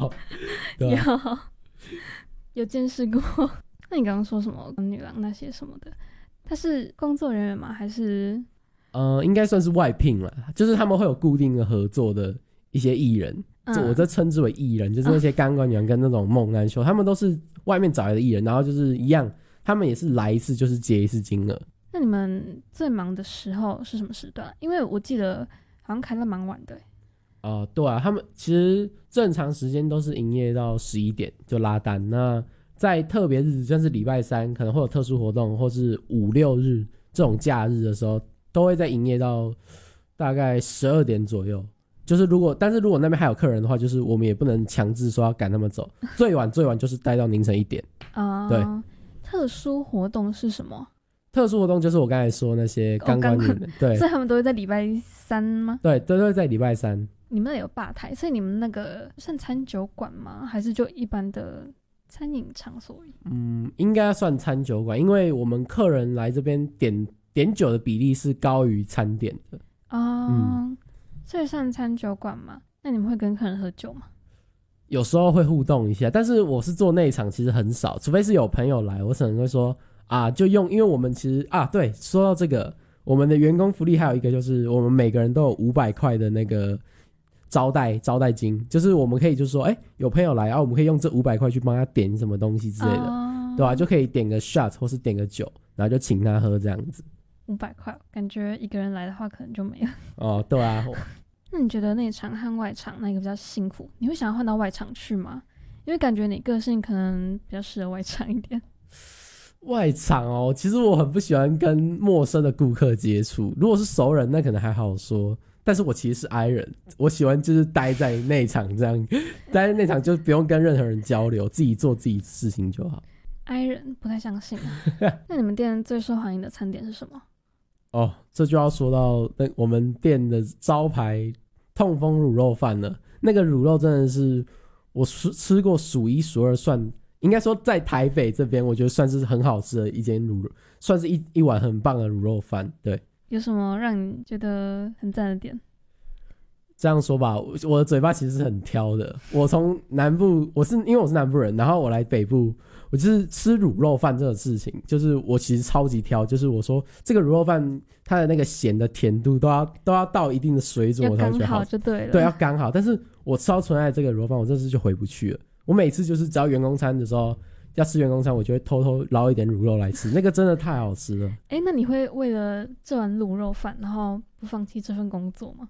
有，对吧？ 有见识过。那你刚刚说什么女郎那些什么的，他是工作人员吗？还是应该算是外聘啦，就是他们会有固定的合作的一些艺人，我这称之为艺人，就是那些钢管女郎跟那种猛男秀，他们都是外面找来的艺人，然后就是一样，他们也是来一次就是结一次金额。 那你们最忙的时候是什么时段？因为我记得好像开到蛮晚的。 对啊，他们其实正常时间都是营业到11点就拉单。那在特别日子，像是礼拜三可能会有特殊活动，或是5、6日这种假日的时候，都会在营业到大概12点左右。就是但是如果那边还有客人的话，就是我们也不能强制说要赶他们走，最晚就是待到凌晨1点。对， 特殊活动是什么？ 特殊活动就是我刚才说那些钢管女人，对， 所以他们都会在礼拜三吗？ 对，都会在礼拜三。 你们有吧台，所以你们那个算餐酒馆吗？还是就一般的餐饮场所？ 应该算餐酒馆，因为我们客人来这边点酒的比例是高于餐点的。 所以算餐酒馆吗？那你们会跟客人喝酒吗？ 有时候会互动一下，但是我是做内场，其实很少，除非是有朋友来，我可能会说就用，因为我们其实对，说到这个，我们的员工福利还有一个就是我们每个人都有500块的那个招待金，就是我们可以就是说，有朋友来我们可以用这500块去帮他点什么东西之类的，对吧？就可以点个 shot 或是点个酒，然后就请他喝这样子。 500块，感觉一个人来的话可能就没了。 对啊。 那你觉得内场和外场哪一个比较辛苦？你会想要换到外场去吗？因为感觉你个性可能比较适合外场一点。 外场其实我很不喜欢跟陌生的顾客接触，如果是熟人那可能还好说，但是我其实是 I 人，我喜欢就是待在内场这样，待在内场就不用跟任何人交流，自己做自己的事情就好。 I 人不太相信那你们店最受欢迎的餐点是什么？ 这就要说到我们店的招牌痛风卤肉饭了。那个卤肉真的是我吃过数1数2，算应该说在台北这边我觉得算是很好吃的一间卤肉，算是一碗很棒的卤肉饭。对， 有什么让你觉得很赞的点？ 这样说吧，我的嘴巴其实是很挑的。我从南部，因为我是南部人，然后我来北部，我就是吃卤肉饭这个事情，就是我其实超级挑，就是我说这个卤肉饭它的那个咸的甜度都要到一定的水准，我才会觉得好， 要刚好就对了。 对，要刚好。但是我吃到纯爱这个卤肉饭，我这次就回不去了。我每次就是只要员工餐的时候要吃员工餐，我就会偷偷捞一点卤肉来吃，那个真的太好吃了。 那你会为了这碗卤肉饭，然后不放弃这份工作吗？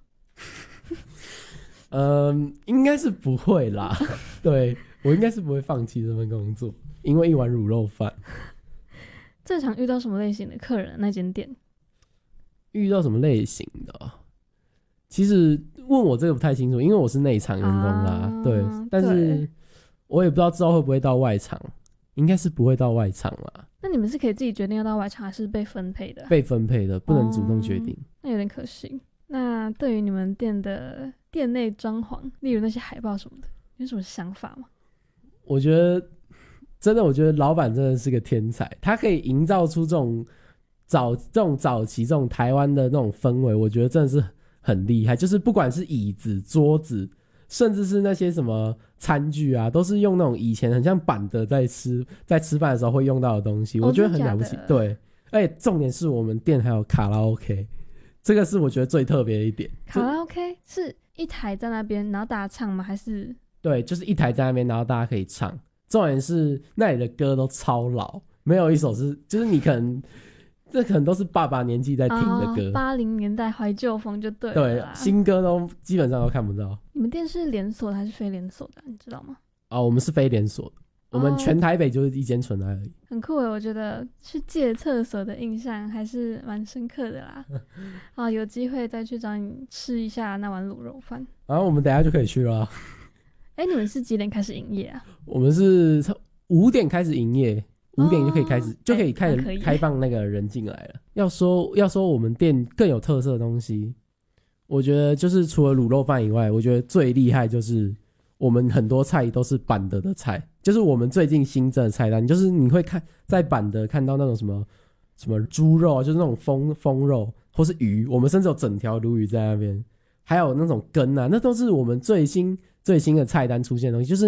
应该是不会啦。对，我应该是不会放弃这份工作，因为一碗卤肉饭。 最常遇到什么类型的客人？那间店遇到什么类型的？其实问我这个不太清楚，因为我是内场员工啦。对，但是我也不知道之后会不会到外场，应该是不会到外场啦。 那你们是可以自己决定要到外场，还是被分配的？ 被分配的，不能主动决定。 那有点可惜。那对于你们店的店内装潢，例如那些海报什么的，有什么想法吗？ 我觉得老板真的是个天才，他可以营造出这种早期这种台湾的那种氛围，我觉得真的是很厉害。就是不管是椅子、桌子，甚至是那些什么餐具啊，都是用那种以前很像板的在吃饭的时候会用到的东西，我觉得很了不起。对，而且重点是我们店还有卡拉 OK。这个是我觉得最特别的一点。 卡拉 OK 是一台在那边，然后大家唱吗？还是？对， 就是一台在那边，然后大家可以唱。重点是那里的歌都超老，没有一首是，就是你可能都是爸爸年纪在听的歌。 80年代怀旧风就对了。 对，新歌都基本上都看不到。 你们店是连锁的还是非连锁的？你知道吗？ 我们是非连锁的。我们全台北就是一间纯爱而已。 很酷耶，我觉得去借厕所的印象还是蛮深刻的啦。有机会再去找你吃一下那碗卤肉饭。 我们等一下就可以去了。 你们是几点开始营业啊？ 我们是5点开始营业，5点就可以开始，就可以开始开放那个人进来了。要说我们店更有特色的东西，我觉得就是除了卤肉饭以外，我觉得最厉害就是我们很多菜都是板德的菜，就是我们最近新增的菜单，就是你会看在板德看到那种什么猪肉，就是那种风肉或是鱼，我们甚至有整条鲈鱼在那边，还有那种羹啊，那都是我们最新的菜单出现的东西，就是